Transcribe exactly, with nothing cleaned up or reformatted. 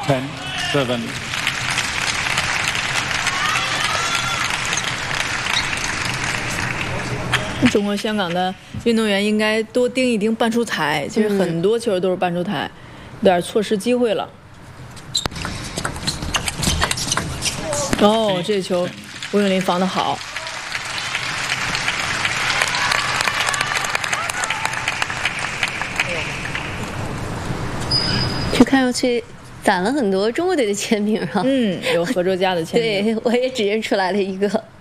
ten, seven. 中国香港的运动员应该多盯一盯半出台，其实很多球都是半出台，有点错失机会了。哦，这球吴永林防得好。 这看上去攒了很多中国队的签名啊。 嗯，有何卓佳的签名。 对，我也只认出来了一个。